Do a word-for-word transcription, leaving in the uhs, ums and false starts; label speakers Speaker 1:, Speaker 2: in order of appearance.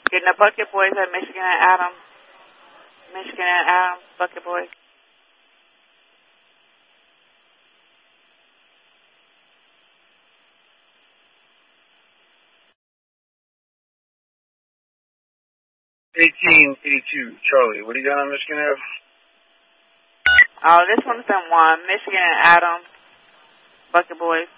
Speaker 1: Getting the Bucket Boys at Michigan and Adams. Michigan and Adams, Bucket Boys.
Speaker 2: eighteen eighty-two, Charlie. What do you got on Michigan Ave?
Speaker 1: Oh, this one's in one. Michigan and Adams, Bucket Boys.